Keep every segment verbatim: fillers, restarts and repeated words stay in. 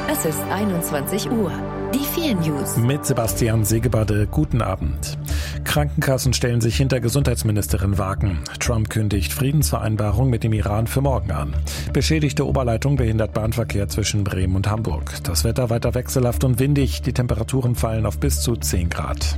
Es ist einundzwanzig Uhr. Die vier News. Mit Sebastian Segebade. Guten Abend. Krankenkassen stellen sich hinter Gesundheitsministerin Wagen. Trump kündigt Friedensvereinbarung mit dem Iran für morgen an. Beschädigte Oberleitung behindert Bahnverkehr zwischen Bremen und Hamburg. Das Wetter weiter wechselhaft und windig. Die Temperaturen fallen auf bis zu zehn Grad.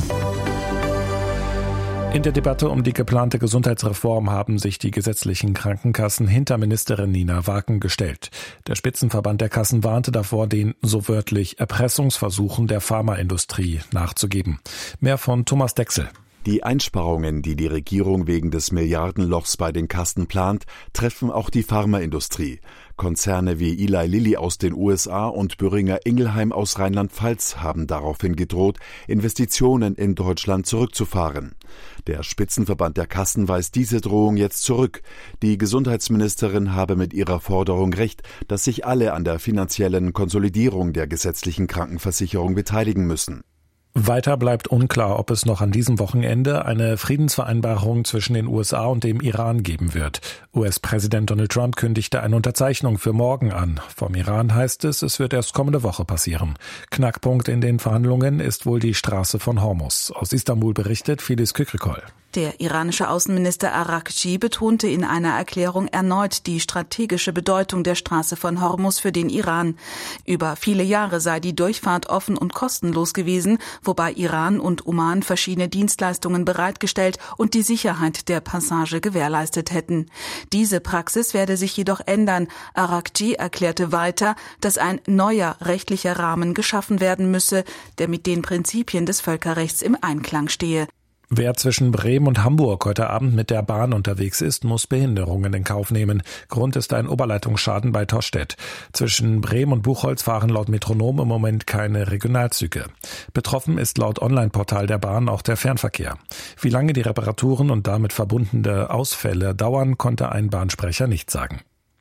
In der Debatte um die geplante Gesundheitsreform haben sich die gesetzlichen Krankenkassen hinter Ministerin Nina Wagen gestellt. Der Spitzenverband der Kassen warnte davor, den so wörtlich Erpressungsversuchen der Pharmaindustrie nachzugeben. Mehr von Thomas Dexel. Die Einsparungen, die die Regierung wegen des Milliardenlochs bei den Kassen plant, treffen auch die Pharmaindustrie. Konzerne wie Eli Lilly aus den U S A und Boehringer Ingelheim aus Rheinland-Pfalz haben daraufhin gedroht, Investitionen in Deutschland zurückzufahren. Der Spitzenverband der Kassen weist diese Drohung jetzt zurück. Die Gesundheitsministerin habe mit ihrer Forderung recht, dass sich alle an der finanziellen Konsolidierung der gesetzlichen Krankenversicherung beteiligen müssen. Weiter bleibt unklar, ob es noch an diesem Wochenende eine Friedensvereinbarung zwischen den U S A und dem Iran geben wird. U S-Präsident Donald Trump kündigte eine Unterzeichnung für morgen an. Vom Iran heißt es, es wird erst kommende Woche passieren. Knackpunkt in den Verhandlungen ist wohl die Straße von Hormuz. Aus Istanbul berichtet Filiz Kükrikol. Der iranische Außenminister Araghchi betonte in einer Erklärung erneut die strategische Bedeutung der Straße von Hormuz für den Iran. Über viele Jahre sei die Durchfahrt offen und kostenlos gewesen, wobei Iran und Oman verschiedene Dienstleistungen bereitgestellt und die Sicherheit der Passage gewährleistet hätten. Diese Praxis werde sich jedoch ändern. Araghchi erklärte weiter, dass ein neuer rechtlicher Rahmen geschaffen werden müsse, der mit den Prinzipien des Völkerrechts im Einklang stehe. Wer zwischen Bremen und Hamburg heute Abend mit der Bahn unterwegs ist, muss Behinderungen in Kauf nehmen. Grund ist ein Oberleitungsschaden bei Tostedt. Zwischen Bremen und Buchholz fahren laut Metronom im Moment keine Regionalzüge. Betroffen ist laut Online-Portal der Bahn auch der Fernverkehr. Wie lange die Reparaturen und damit verbundene Ausfälle dauern, konnte ein Bahnsprecher nicht sagen.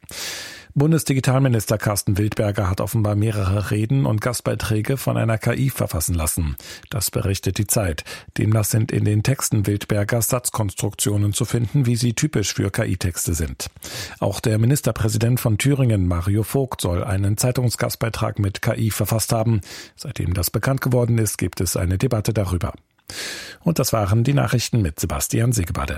Bundesdigitalminister Carsten Wildberger hat offenbar mehrere Reden und Gastbeiträge von einer K I verfassen lassen. Das berichtet die Zeit. Demnach sind in den Texten Wildbergers Satzkonstruktionen zu finden, wie sie typisch für K I-Texte sind. Auch der Ministerpräsident von Thüringen, Mario Vogt, soll einen Zeitungsgastbeitrag mit K I verfasst haben. Seitdem das bekannt geworden ist, gibt es eine Debatte darüber. Und das waren die Nachrichten mit Sebastian Segebade.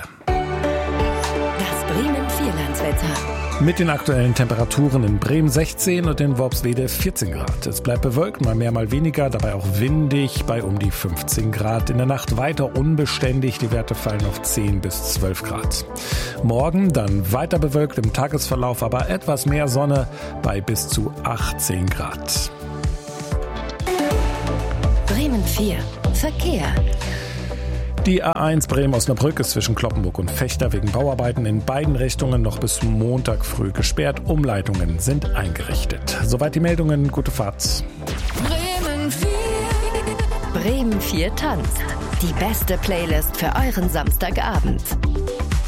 Das Bremen-Vierlandswetter. Mit den aktuellen Temperaturen in Bremen sechzehn und in Worpswede vierzehn Grad. Es bleibt bewölkt, mal mehr, mal weniger, dabei auch windig bei um die fünfzehn Grad. In der Nacht weiter unbeständig, die Werte fallen auf zehn bis zwölf Grad. Morgen dann weiter bewölkt im Tagesverlauf, aber etwas mehr Sonne bei bis zu achtzehn Grad. Bremen vier. Verkehr. Die A eins Bremen-Osnabrück ist zwischen Cloppenburg und Vechta wegen Bauarbeiten in beiden Richtungen noch bis Montag früh gesperrt. Umleitungen sind eingerichtet. Soweit die Meldungen. Gute Fahrt. Bremen vier. Bremen vier tanzt. Die beste Playlist für euren Samstagabend.